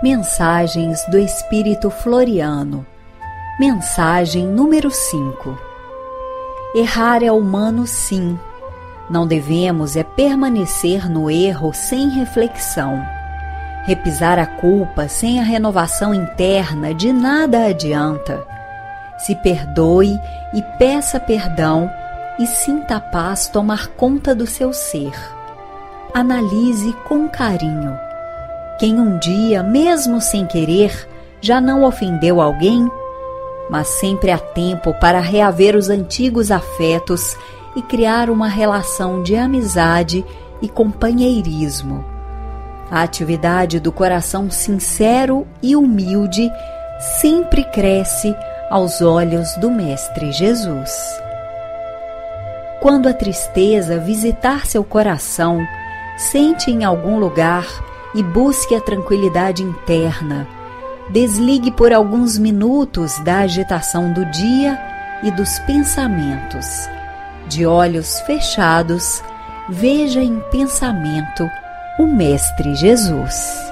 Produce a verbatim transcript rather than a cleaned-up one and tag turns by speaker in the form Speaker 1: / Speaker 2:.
Speaker 1: Mensagens do Espírito Floriano. Mensagem número cinco. Errar é humano, sim. Não devemos é permanecer no erro sem reflexão. Repisar a culpa sem a renovação interna de nada adianta. Se perdoe e peça perdão e sinta a paz tomar conta do seu ser. Analise com carinho. Quem um dia, mesmo sem querer, já não ofendeu alguém? Mas sempre há tempo para reaver os antigos afetos e criar uma relação de amizade e companheirismo. A atividade do coração sincero e humilde sempre cresce aos olhos do Mestre Jesus. Quando a tristeza visitar seu coração, sente em algum lugar e busque a tranquilidade interna. Desligue por alguns minutos da agitação do dia e dos pensamentos. De olhos fechados, veja em pensamento o Mestre Jesus.